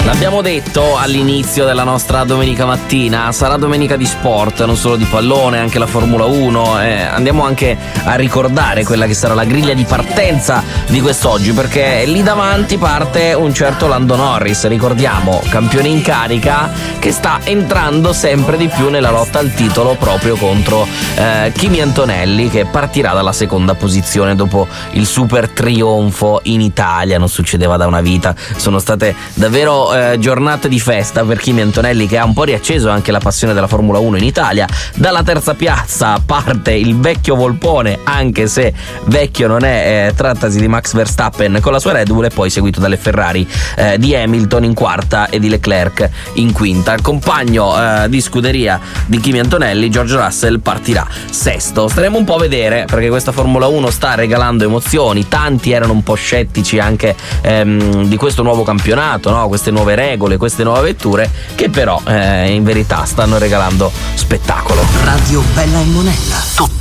L'abbiamo detto all'inizio della nostra domenica mattina, sarà domenica di sport, non solo di pallone, anche la Formula 1. Andiamo anche a ricordare quella che sarà la griglia di partenza di quest'oggi, perché lì davanti parte un certo Lando Norris, ricordiamo, campione in carica, che sta entrando sempre di più nella lotta al titolo proprio contro Kimi Antonelli, che partirà dalla seconda posizione dopo il super trionfo in Italia. Non succedeva da una vita, sono state davvero giornate di festa per Kimi Antonelli, che ha un po' riacceso anche la passione della Formula 1 in Italia. Dalla terza piazza parte il vecchio volpone, anche se vecchio non è, trattasi di Max Verstappen con la sua Red Bull, e poi seguito dalle Ferrari di Hamilton in quarta e di Leclerc in quinta. Il compagno di scuderia di Kimi Antonelli, George Russell, partirà sesto. Staremo un po' a vedere, perché questa Formula 1 sta regalando emozioni. Tanti erano un po' scettici anche di questo nuovo campionato, no? Queste nuove regole, queste nuove vetture, che però in verità stanno regalando spettacolo. Radio Bella e Monella.